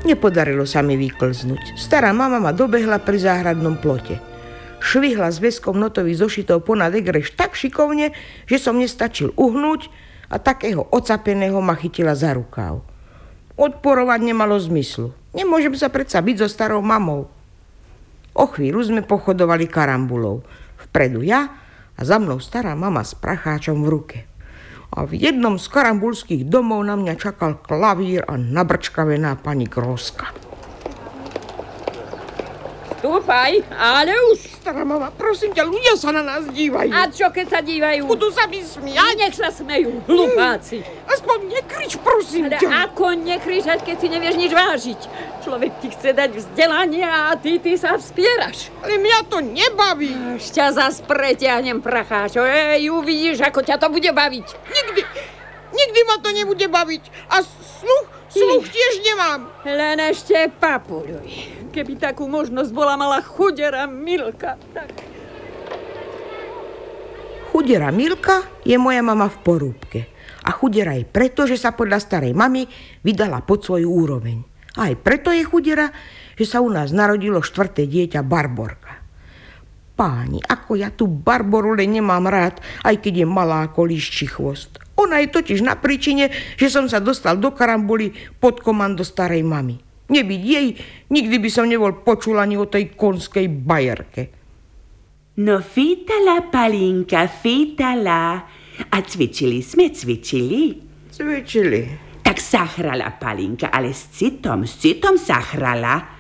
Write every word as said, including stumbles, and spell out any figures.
Nepodarilo sa mi vyklznúť. Stará mama ma dobehla pri záhradnom plote. Švihla zväzkom notových zošitov ponad egreš tak šikovne, že som nestačil uhnúť a takého ocapeného ma chytila za rukáv. Odporovať nemalo zmyslu. Nemôžem sa predsa byť so starou mamou. O chvíľu sme pochodovali karambulou. Vpredu ja a za mnou stará mama s pracháčom v ruke. A v jednom z karambulských domov na mňa čakal klavír a nabrčkavená pani Groska. Stúpaj, ale už. Stará mama, prosím ťa, ľudia sa na nás dívajú. A čo, keď sa dívajú? Budú sa mi smiať. Nech sa smejú, hlupáci. Aspoň nekrič, prosím Ale ťa. ako nekričať, keď si nevieš nič vážiť? Človek ti chce dať vzdelanie a ty, ty sa vspieraš. Ale mňa to nebaví. Až ťa zas pretiahnem, pracháčo. Ej, uvidíš, ako ťa to bude baviť. Nikdy, nikdy ma to nebude baviť. A sluch, sluch tiež nemám. Len ešte papuľuj. Keby takú možnosť bola mala chudera Milka, tak... Chudera Milka je moja mama v porúbke. A chudera je preto, že sa podľa starej mamy vydala pod svoju úroveň. A aj preto je chudera, že sa u nás narodilo štvrté dieťa Barborka. Páni, ako ja tú Barboru len nemám rád, aj keď je malá ako líščí chvost. Ona je totiž na príčine, že som sa dostal do karambuly pod komando starej mamy. Nebyť jej, nikdy by som nebol počul ani o tej konskej bajerke. No fýtala, Palinka, fýtala. A cvičili sme, cvičili? Cvičili. Tak sa hrala, Palinka, ale s citom, s citom sa hrala.